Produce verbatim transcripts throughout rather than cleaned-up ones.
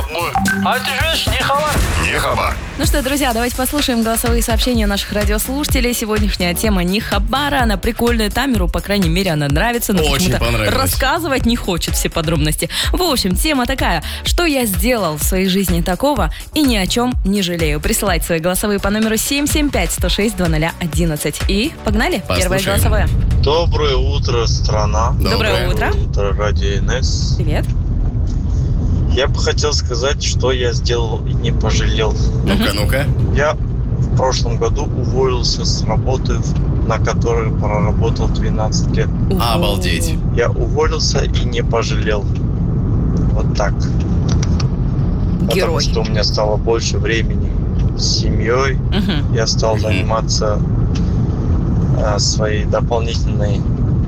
родной. А ты живешь не хабар? Не хабар. Ну что, друзья, давайте послушаем голосовые сообщения наших радиослушателей. Сегодняшняя тема не хабара, она прикольная. Тамеру, по крайней мере, она нравится, но очень понравилось. Рассказывать не хочет все подробности. В общем, тема такая: что я сделал в своей жизни такого и ни о чем не жалею. Присылайте свои голосовые по номеру семь семь пять сто шесть два ноль один. И погнали. Послушаем. Первое голосовое. Доброе утро, страна. Доброе утро. Доброе утро, Радио эн эс. Привет. Я бы хотел сказать, что я сделал и не пожалел. Ну-ка, ну-ка. Я в прошлом году уволился с работы, на которой проработал двенадцать лет. Обалдеть. Я уволился и не пожалел. Вот так. Потому Герой. что у меня стало больше времени с семьей. Угу. Я стал Мгм. заниматься э, своей дополнительной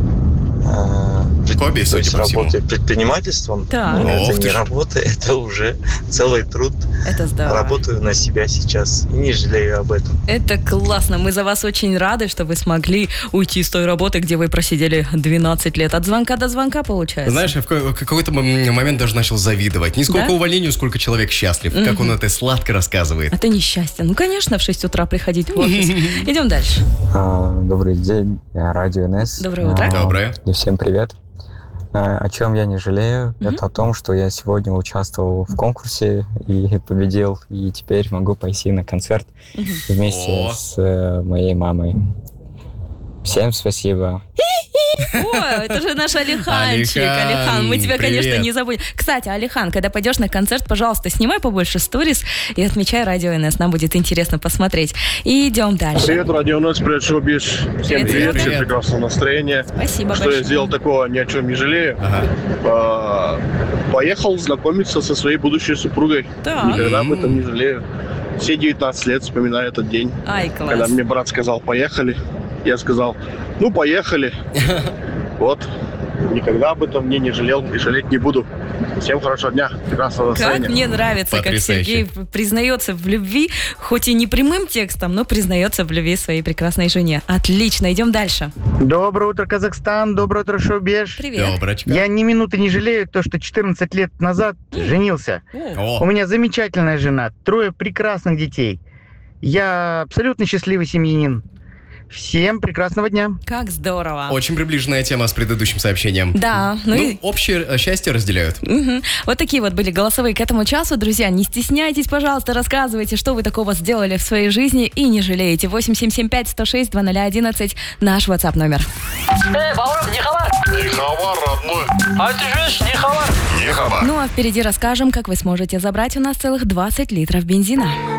э, Хобби, то судя есть по всему. работой предпринимательством. Так. Но Ох это ты не ж. работа, это уже целый труд. Это здорово. Работаю на себя сейчас и не жалею об этом. Это классно. Мы за вас очень рады, что вы смогли уйти с той работы, где вы просидели двенадцать лет. От звонка до звонка, получается. Знаешь, я в ка- какой-то м- момент даже начал завидовать. Не сколько Да? увольнению, сколько человек счастлив. Как он это сладко рассказывает. Это несчастье. Ну, конечно, в шесть утра приходить в офис. Идем дальше. А, Добрый день, я Радио эн эс. Доброе утро. А, Доброе. И всем привет. А, О чем я не жалею, Мгм. это о том, что я сегодня участвовал в конкурсе и победил, и теперь могу пойти на концерт Мгм. вместе О. с э, моей мамой. Всем спасибо. О, это же наш Алиханчик. Алихан, Алихан, мы тебя, привет. конечно, не забудем. Кстати, Алихан, когда пойдешь на концерт, пожалуйста, снимай побольше сторис и отмечай Радио эн эс. Нам будет интересно посмотреть. И идем дальше. Привет, Радио эн эс, привет, Шоубиш. Всем Привет, привет, привет. всем прекрасного настроения. Спасибо Что большое. я сделал такого, ни о чем не жалею. Ага. А, Поехал знакомиться со своей будущей супругой. Так. Никогда об этом не жалею. Все девятнадцать лет вспоминаю этот день. Ай, Когда класс. мне брат сказал «поехали», я сказал «ну, поехали». Вот. Никогда об этом мне не жалел и жалеть не буду. Всем хорошего дня, прекрасного Как настроения. мне нравится, как Потрясающе. Сергей признается в любви, хоть и не прямым текстом, но признается в любви своей прекрасной жене. Отлично, идем дальше. Доброе утро, Казахстан. Доброе утро, Шоубеж. Привет. Доброчка. Я ни минуты не жалею то, что четырнадцать лет назад женился. О, У О, меня замечательная жена, трое прекрасных детей. Я абсолютно счастливый семьянин. Всем прекрасного дня. как здорово. очень приближенная тема с предыдущим сообщением. Да, ну, Ну, и... общее э, счастье разделяют. Мгм. Вот такие вот были голосовые к этому часу. Друзья, не стесняйтесь, пожалуйста, рассказывайте, что вы такого сделали в своей жизни и не жалеете. восемь семь семь пять сто шесть два ноль один наш WhatsApp номер. Эй, Баурам, не хабар? Не хабар, родной. А ты живешь не хабар? Не хабар. Ну а впереди расскажем, как вы сможете забрать у нас целых двадцать литров бензина.